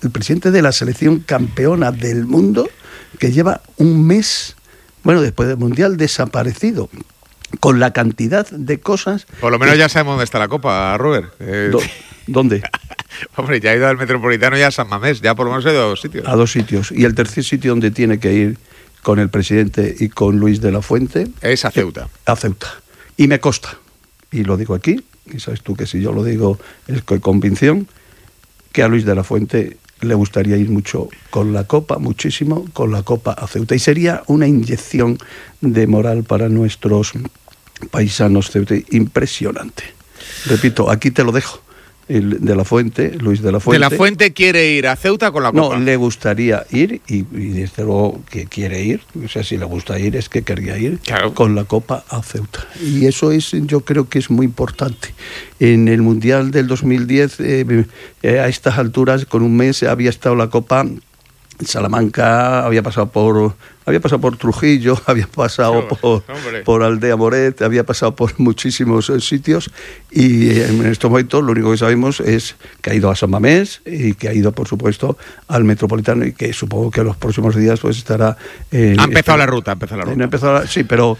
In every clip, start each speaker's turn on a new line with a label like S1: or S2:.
S1: el presidente de la selección campeona del mundo, que lleva un mes, después del Mundial, desaparecido, con la cantidad de cosas...
S2: Por lo menos ya sabemos dónde está la Copa, Robert.
S1: ¿Dónde?
S2: Hombre, ya ha ido al Metropolitano y a San Mamés, ya por lo menos ha ido a 2 sitios.
S1: A 2 sitios. Y el tercer sitio donde tiene que ir con el presidente y con Luis de la Fuente...
S2: Es a Ceuta.
S1: A Ceuta. Y me consta, y lo digo aquí, y sabes tú que si yo lo digo es con convicción, que a Luis de la Fuente le gustaría ir mucho con la Copa, muchísimo, con la Copa a Ceuta. Y sería una inyección de moral para nuestros paisanos ceuta impresionante. Repito, aquí te lo dejo. De la Fuente, Luis de la Fuente.
S2: ¿De la Fuente quiere ir a Ceuta con la Copa?
S1: No, le gustaría ir y desde luego que quiere ir. O sea, si le gusta ir es que querría ir, claro, con la Copa a Ceuta. Y eso yo creo que es muy importante. En el Mundial del 2010, a estas alturas, con un mes, había estado la Copa Salamanca, había pasado por Trujillo, había pasado por Aldea Moret, había pasado por muchísimos sitios, y en estos momentos lo único que sabemos es que ha ido a San Mamés y que ha ido, por supuesto, al Metropolitano, y que supongo que en los próximos días pues estará...
S2: Ha empezado la ruta.
S1: Sí, pero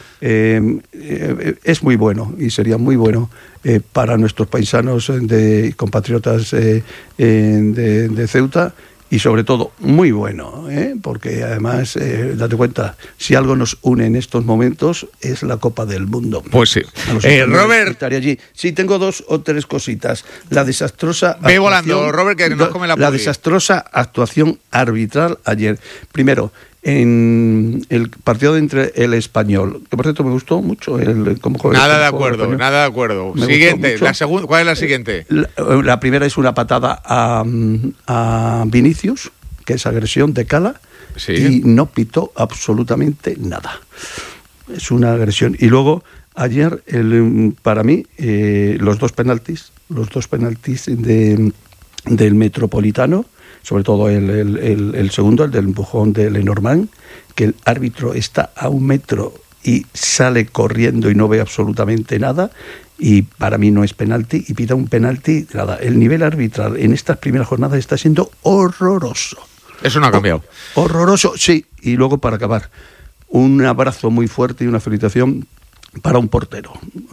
S1: es muy bueno y sería muy bueno para nuestros paisanos compatriotas de Ceuta. Y sobre todo, muy bueno, porque además, date cuenta, si algo nos une en estos momentos es la Copa del Mundo.
S2: Pues sí. Robert...
S1: Estaría allí. Sí, tengo 2 o 3 cositas. La desastrosa...
S2: Ve volando, Robert, que nos come la
S1: desastrosa actuación arbitral ayer. Primero, en el partido entre el Español, que por cierto me gustó mucho cómo juega.
S2: Nada de acuerdo. Siguiente, ¿cuál es la siguiente?
S1: La primera es una patada a Vinicius, que es agresión de Cala, sí, y no pitó absolutamente nada. Es una agresión. Y luego, ayer, para mí, los dos penaltis del Metropolitano, sobre todo el segundo, el del empujón de Lenormand, que el árbitro está a 1 metro y sale corriendo y no ve absolutamente nada, y para mí no es penalti, y pita un penalti, nada. El nivel arbitral en estas primeras jornadas está siendo horroroso.
S2: Eso no ha cambiado.
S1: Horroroso, sí. Y luego, para acabar, un abrazo muy fuerte y una felicitación para un portero.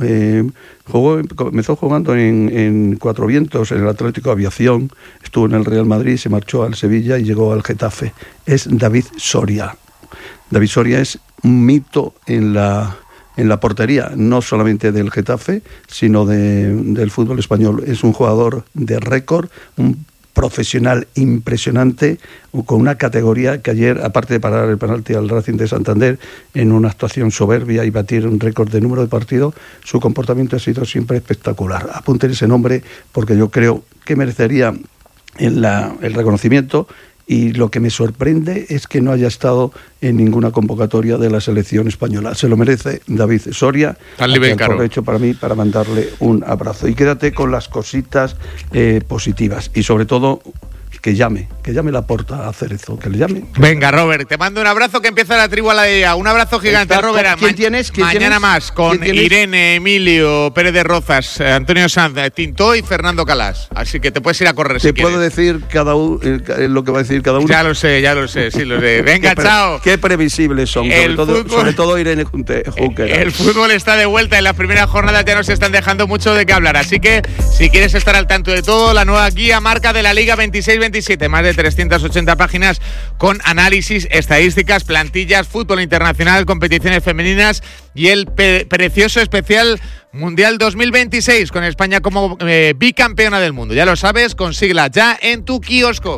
S1: Comenzó jugando en Cuatro Vientos, en el Atlético Aviación, estuvo en el Real Madrid, se marchó al Sevilla y llegó al Getafe. Es David Soria. David Soria es un mito en la portería, no solamente del Getafe, sino del fútbol español. Es un jugador de récord, un profesional impresionante, con una categoría que ayer, aparte de parar el penalti al Racing de Santander en una actuación soberbia y batir un récord de número de partidos, su comportamiento ha sido siempre espectacular. Apunten ese nombre porque yo creo que merecería el reconocimiento, y lo que me sorprende es que no haya estado en ninguna convocatoria de la selección española. Se lo merece David Soria. Aprovecho para mí para mandarle un abrazo. Y quédate con las cositas positivas. Y sobre todo, que llame Laporta a Cerezo, que le llame.
S2: Venga, Robert, te mando un abrazo, que empieza la tribu a la idea. Un abrazo gigante, Robert.
S1: ¿Quién tienes?
S2: Mañana más, con Irene, Emilio, Pérez de Rozas, Antonio Sanz, Tintó y Fernando Calas. Así que te puedes ir a correr si quieres.
S1: ¿Te puedo decir lo que va a decir cada uno?
S2: Ya lo sé, sí lo sé. Venga, chao.
S1: Qué previsibles son, sobre todo Irene Junquera.
S2: El fútbol está de vuelta, en las primeras jornadas ya nos están dejando mucho de qué hablar. Así que, si quieres estar al tanto de todo, la nueva guía marca de la Liga 26-27, más de 380 páginas con análisis, estadísticas, plantillas, fútbol internacional, competiciones femeninas y el precioso especial Mundial 2026 con España como bicampeona del mundo. Ya lo sabes, consíguela ya en tu kiosco.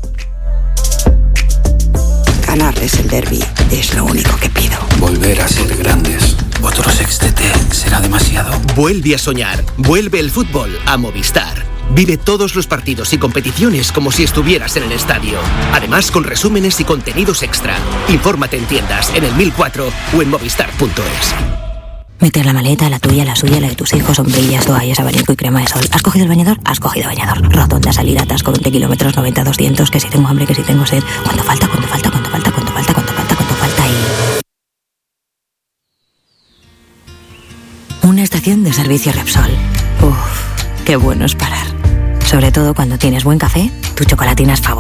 S3: Ganarles el derbi es lo único que pido.
S4: Volver a ser grandes. Otro sextete será demasiado.
S5: Vuelve a soñar. Vuelve el fútbol a Movistar. Vive todos los partidos y competiciones como si estuvieras en el estadio. Además, con resúmenes y contenidos extra. Infórmate en tiendas, en el 1004 o en movistar.es.
S6: Meter la maleta, la tuya, la suya, la de tus hijos, sombrillas, toallas, abanico y crema de sol. ¿Has cogido el bañador? Has cogido bañador. Rotonda, salir, atasco, 20 kilómetros, 90, 200, que si tengo hambre, que si tengo sed. ¿Cuánto falta y... Una estación de servicio Repsol. Qué bueno es parar. Sobre todo cuando tienes buen café, tu chocolatina es favorita.